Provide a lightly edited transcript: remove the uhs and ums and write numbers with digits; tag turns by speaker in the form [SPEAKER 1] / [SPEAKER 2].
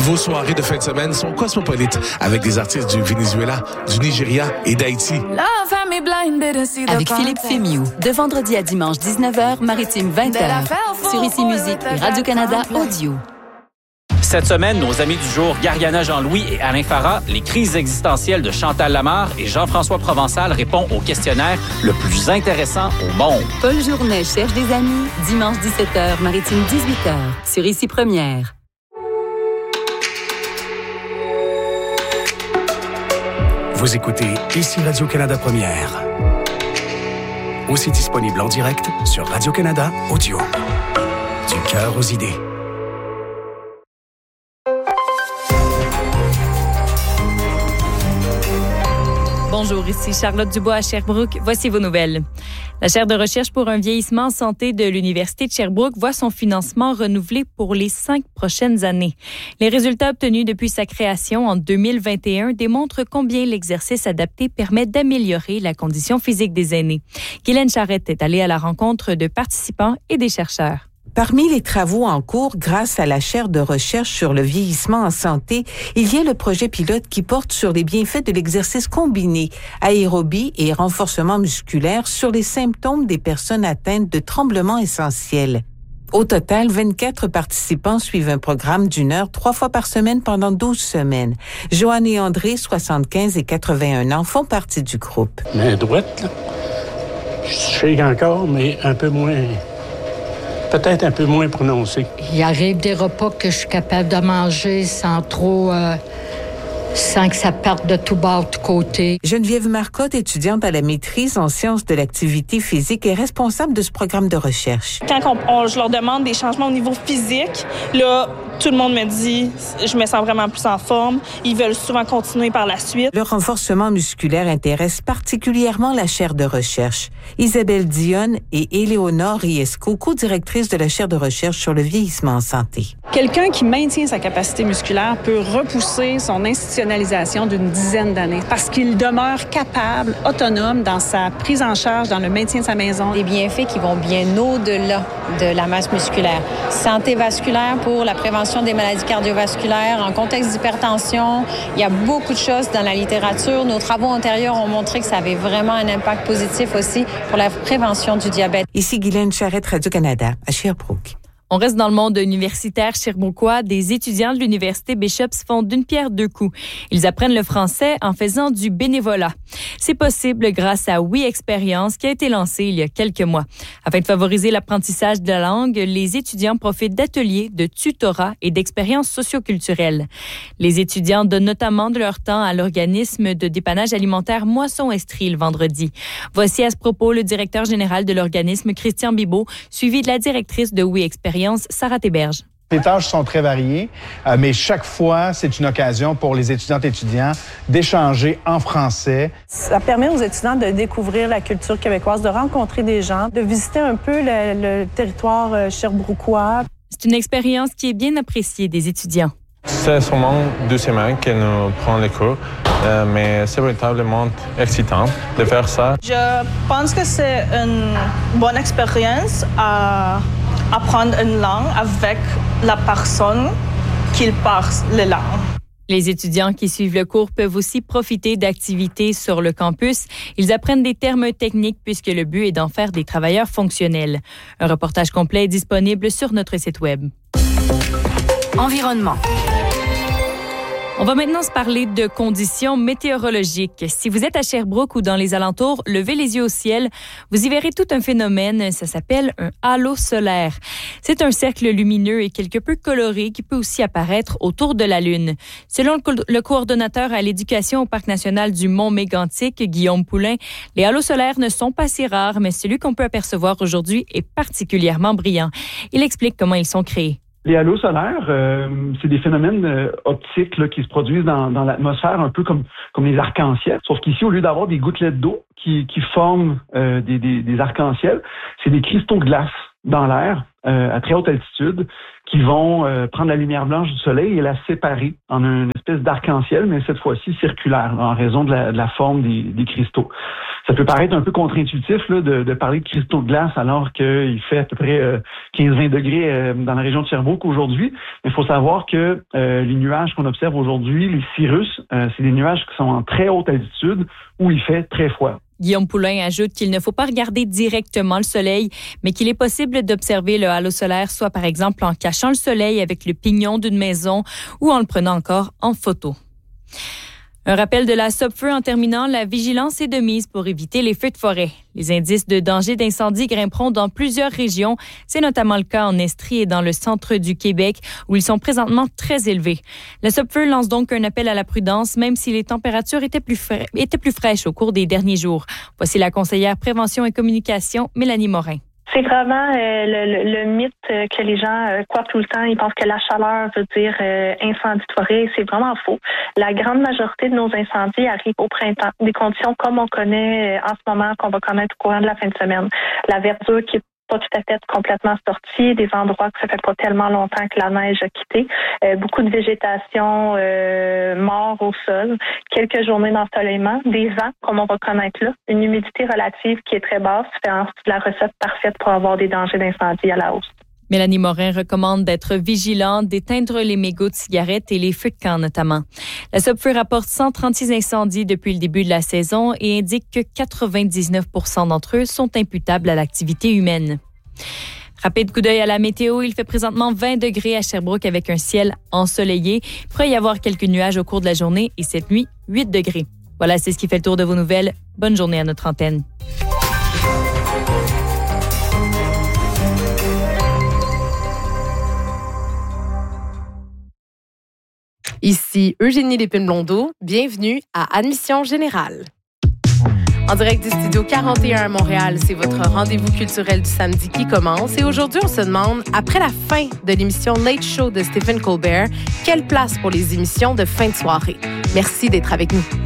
[SPEAKER 1] Vos soirées de fin de semaine sont cosmopolites avec des artistes du Venezuela, du Nigeria et d'Haïti.
[SPEAKER 2] Avec Philippe Fémiou, de vendredi à dimanche 19h, Maritime 20h, sur Ici Musique et Radio-Canada Audio.
[SPEAKER 3] Cette semaine, nos amis du jour, Gariana Jean-Louis et Alain Farah, les crises existentielles de Chantal Lamarre et Jean-François Provençal répondent au questionnaire le plus intéressant au monde.
[SPEAKER 2] Paul Journet cherche des amis, dimanche 17h, Maritime 18h, sur Ici Première.
[SPEAKER 4] Vous écoutez Ici Radio-Canada Première. Aussi disponible en direct sur Radio-Canada Audio. Du cœur aux idées.
[SPEAKER 5] Bonjour, ici Charlotte Dubois à Sherbrooke. Voici vos nouvelles. La chaire de recherche pour un vieillissement en santé de l'Université de Sherbrooke voit son financement renouvelé pour les 5 prochaines années. Les résultats obtenus depuis sa création en 2021 démontrent combien l'exercice adapté permet d'améliorer la condition physique des aînés. Guylaine Charrette est allée à la rencontre de participants et des chercheurs.
[SPEAKER 6] Parmi les travaux en cours, grâce à la chaire de recherche sur le vieillissement en santé, il y a le projet pilote qui porte sur les bienfaits de l'exercice combiné, aérobie et renforcement musculaire sur les symptômes des personnes atteintes de tremblements essentiels. Au total, 24 participants suivent un programme d'1 heure 3 fois par semaine pendant 12 semaines. Joanne et André, 75 et 81 ans, font partie du groupe.
[SPEAKER 7] Mais droite, là, je shake encore, mais un peu moins... Peut-être un peu moins prononcé.
[SPEAKER 8] Il arrive des repas que je suis capable de manger sans trop... sans que ça parte de tout bas, de tout côté.
[SPEAKER 6] Geneviève Marcotte, étudiante à la maîtrise en sciences de l'activité physique, est responsable de ce programme de recherche.
[SPEAKER 9] Quand je leur demande des changements au niveau physique, là, tout le monde me dit « je me sens vraiment plus en forme ». Ils veulent souvent continuer par la suite.
[SPEAKER 6] Le renforcement musculaire intéresse particulièrement la chaire de recherche. Isabelle Dionne et Éléonore Riesco, co-directrices de la chaire de recherche sur le vieillissement en santé.
[SPEAKER 10] Quelqu'un qui maintient sa capacité musculaire peut repousser son institutionnalisation d'une dizaine d'années parce qu'il demeure capable, autonome dans sa prise en charge, dans le maintien de sa maison.
[SPEAKER 11] Des bienfaits qui vont bien au-delà de la masse musculaire. Santé vasculaire pour la prévention des maladies cardiovasculaires, en contexte d'hypertension. Il y a beaucoup de choses dans la littérature. Nos travaux antérieurs ont montré que ça avait vraiment un impact positif aussi pour la prévention du diabète.
[SPEAKER 6] Ici Guylaine Charrette, Radio-Canada, à Sherbrooke.
[SPEAKER 5] On reste dans le monde universitaire sherbrookois. Des étudiants de l'Université Bishops font d'une pierre deux coups. Ils apprennent le français en faisant du bénévolat. C'est possible grâce à Oui Expérience qui a été lancé il y a quelques mois. Afin de favoriser l'apprentissage de la langue, les étudiants profitent d'ateliers, de tutorats et d'expériences socioculturelles. Les étudiants donnent notamment de leur temps à l'organisme de dépannage alimentaire Moisson Estrie le vendredi. Voici à ce propos le directeur général de l'organisme, Christian Bibeau, suivi de la directrice de Oui Expérience, Sarah Théberge.
[SPEAKER 12] Les tâches sont très variées, mais chaque fois, c'est une occasion pour les étudiantes et étudiants d'échanger en français.
[SPEAKER 13] Ça permet aux étudiants de découvrir la culture québécoise, de rencontrer des gens, de visiter un peu le territoire sherbrookois.
[SPEAKER 5] C'est une expérience qui est bien appréciée des étudiants.
[SPEAKER 14] C'est seulement 2 semaines que nous prenons les cours, mais c'est véritablement excitant de faire ça.
[SPEAKER 9] Je pense que c'est une bonne expérience à apprendre une langue avec la personne qui parle la langue.
[SPEAKER 5] Les étudiants qui suivent le cours peuvent aussi profiter d'activités sur le campus. Ils apprennent des termes techniques puisque le but est d'en faire des travailleurs fonctionnels. Un reportage complet est disponible sur notre site web.
[SPEAKER 2] Environnement.
[SPEAKER 5] On va maintenant se parler de conditions météorologiques. Si vous êtes à Sherbrooke ou dans les alentours, levez les yeux au ciel. Vous y verrez tout un phénomène. Ça s'appelle un halo solaire. C'est un cercle lumineux et quelque peu coloré qui peut aussi apparaître autour de la Lune. Selon le coordonnateur à l'éducation au Parc national du Mont-Mégantic, Guillaume Poulain, les halos solaires ne sont pas si rares, mais celui qu'on peut apercevoir aujourd'hui est particulièrement brillant. Il explique comment ils sont créés.
[SPEAKER 15] Les halos solaires, c'est des phénomènes optiques là, qui se produisent dans l'atmosphère, un peu comme les arcs-en-ciel. Sauf qu'ici, au lieu d'avoir des gouttelettes d'eau qui forment des arcs-en-ciel, c'est des cristaux de glace dans l'air à très haute altitude qui vont prendre la lumière blanche du soleil et la séparer en une espèce d'arc-en-ciel, mais cette fois-ci circulaire, en raison de la forme des cristaux. Ça peut paraître un peu contre-intuitif là, de parler de cristaux de glace alors qu'il fait à peu près 15-20 degrés dans la région de Sherbrooke aujourd'hui. Mais il faut savoir que les nuages qu'on observe aujourd'hui, les cirrus, c'est des nuages qui sont en très haute altitude où il fait très froid.
[SPEAKER 5] Guillaume Poulain ajoute qu'il ne faut pas regarder directement le soleil, mais qu'il est possible d'observer le halo solaire, soit par exemple en cachant le soleil avec le pignon d'une maison ou en le prenant encore en photo. Un rappel de la Sopfeu en terminant, la vigilance est de mise pour éviter les feux de forêt. Les indices de danger d'incendie grimperont dans plusieurs régions. C'est notamment le cas en Estrie et dans le centre du Québec, où ils sont présentement très élevés. La Sopfeu lance donc un appel à la prudence, même si les températures étaient plus fraîches au cours des derniers jours. Voici la conseillère prévention et communication, Mélanie Morin.
[SPEAKER 16] C'est vraiment le mythe que les gens croient tout le temps. Ils pensent que la chaleur veut dire incendie de forêt. C'est vraiment faux. La grande majorité de nos incendies arrivent au printemps. Des conditions comme on connaît en ce moment, qu'on va connaître au courant de la fin de semaine. La verdure qui est pas tout à fait complètement sortie, des endroits que ça fait pas tellement longtemps que la neige a quitté, beaucoup de végétation mort au sol, quelques journées d'ensoleillement, des vents comme on va connaître là, une humidité relative qui est très basse, fait la recette parfaite pour avoir des dangers d'incendie à la hausse.
[SPEAKER 5] Mélanie Morin recommande d'être vigilante, d'éteindre les mégots de cigarettes et les feux de camp notamment. La Sopfeu rapporte 136 incendies depuis le début de la saison et indique que 99% d'entre eux sont imputables à l'activité humaine. Rapide coup d'œil à la météo, il fait présentement 20 degrés à Sherbrooke avec un ciel ensoleillé. Il pourrait y avoir quelques nuages au cours de la journée et cette nuit, 8 degrés. Voilà, c'est ce qui fait le tour de vos nouvelles. Bonne journée à notre antenne.
[SPEAKER 17] Ici Eugénie Lépine-Blondeau, bienvenue à Admission Générale. En direct du Studio 41 à Montréal, c'est votre rendez-vous culturel du samedi qui commence. Et aujourd'hui, on se demande, après la fin de l'émission Late Show de Stephen Colbert, quelle place pour les émissions de fin de soirée? Merci d'être avec nous.